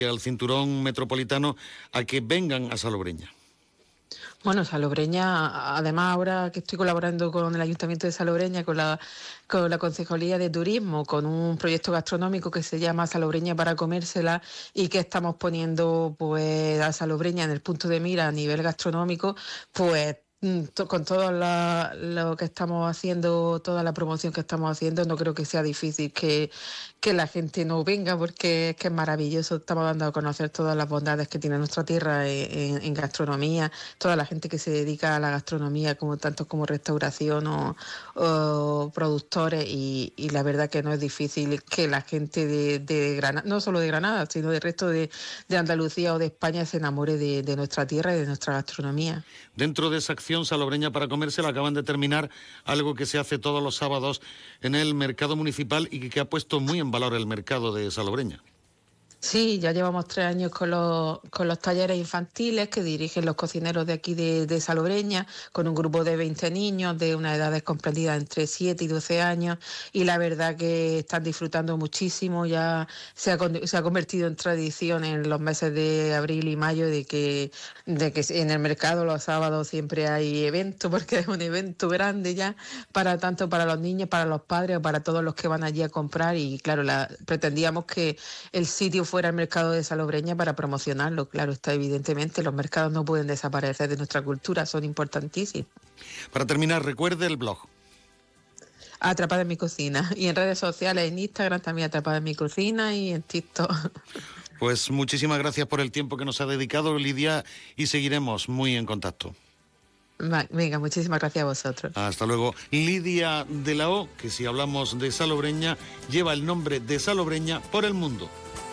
al cinturón metropolitano a que vengan a Salobreña. Bueno, Salobreña, además ahora que estoy colaborando con el Ayuntamiento de Salobreña, con la Concejalía de Turismo, con un proyecto gastronómico que se llama Salobreña para comérsela y que estamos poniendo pues a Salobreña en el punto de mira a nivel gastronómico, pues con todo lo que estamos haciendo, toda la promoción que estamos haciendo, no creo que sea difícil que la gente no venga, porque es que es maravilloso. Estamos dando a conocer todas las bondades que tiene nuestra tierra en gastronomía, toda la gente que se dedica a la gastronomía, como tanto como restauración o productores, y la verdad que no es difícil que la gente de Granada, no solo de Granada, sino del resto de Andalucía o de España, se enamore de nuestra tierra y de nuestra gastronomía. Dentro de esa acción Salobreña para comérsela acaban de terminar algo que se hace todos los sábados en el mercado municipal y que ha puesto muy en valor el mercado de Salobreña. Sí, ya llevamos 3 años con los talleres infantiles que dirigen los cocineros de aquí de Salobreña, con un grupo de 20 niños de unas edades comprendidas entre 7 y 12 años, y la verdad que están disfrutando muchísimo. Ya se ha convertido en tradición en los meses de abril y mayo de que en el mercado los sábados siempre hay evento, porque es un evento grande ya, tanto para los niños, para los padres o para todos los que van allí a comprar. Y claro, pretendíamos que el sitio fuera el mercado de Salobreña para promocionarlo. Claro, está evidentemente, los mercados no pueden desaparecer de nuestra cultura, son importantísimos. Para terminar, recuerde el blog. Atrapada en mi cocina. Y en redes sociales, en Instagram también Atrapada en mi cocina, y en TikTok. Pues muchísimas gracias por el tiempo que nos ha dedicado, Lidia, y seguiremos muy en contacto. Venga, muchísimas gracias a vosotros. Hasta luego. Lidia de la O, que si hablamos de Salobreña, lleva el nombre de Salobreña por el mundo.